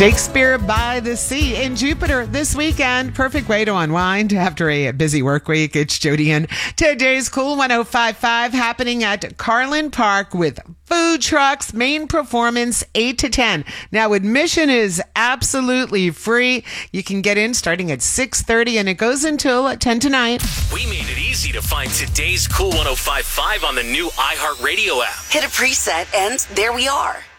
Shakespeare by the Sea in Jupiter this weekend. Perfect way to unwind after a busy work week. It's Jody and today's Cool 105.5 happening at Carlin Park with food trucks. Main performance 8 to 10. Now admission is absolutely free. You can get in starting at 6:30 and it goes until 10 tonight. We made it easy to find today's Cool 105.5 on the new iHeartRadio app. Hit a preset and there we are.